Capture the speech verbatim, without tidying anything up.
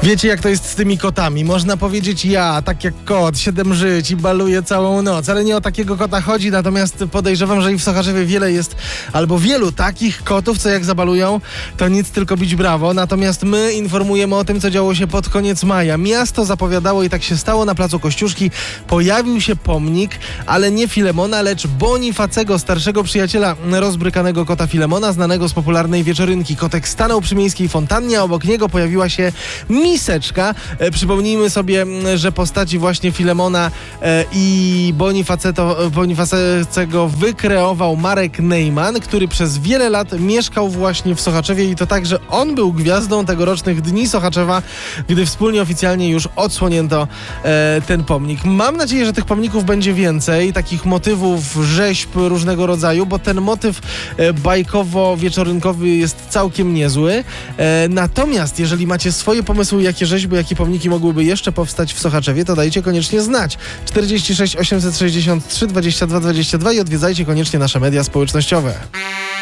Wiecie, jak to jest z tymi kotami? Można powiedzieć ja, tak jak kot, siedem żyć i baluję całą noc, ale nie o takiego kota chodzi, natomiast podejrzewam, że i w Sochaczewie wiele jest, albo wielu takich kotów, co jak zabalują, to nic, tylko bić brawo. Natomiast my informujemy o tym, co działo się pod koniec maja. Miasto zapowiadało i tak się stało. Na placu Kościuszki pojawił się pomnik, ale nie Filemona, lecz Bonifacego, starszego przyjaciela rozbrykanego kota Filemona, znanego z popularnej wieczorynki. Kotek stanął przy miejskiej fontannie, a obok niego pojawiła się miseczka. E, przypomnijmy sobie, że postaci właśnie Filemona e, i Bonifaceto, Bonifacego wykreował Marek Neyman, który przez wiele lat mieszkał właśnie w Sochaczewie i to tak, że on był gwiazdą tegorocznych Dni Sochaczewa, gdy wspólnie oficjalnie już odsłonięto e, ten pomnik. Mam nadzieję, że tych pomników będzie więcej, takich motywów, rzeźb różnego rodzaju, bo ten motyw e, bajkowo-wieczorynkowy jest całkiem niezły. E, natomiast jeżeli macie swoje pomysły, jakie rzeźby, jakie pomniki mogłyby jeszcze powstać w Sochaczewie, to dajcie koniecznie znać. czterdzieści sześć osiemset sześćdziesiąt trzy dwadzieścia dwa dwadzieścia dwa i odwiedzajcie koniecznie nasze media społecznościowe.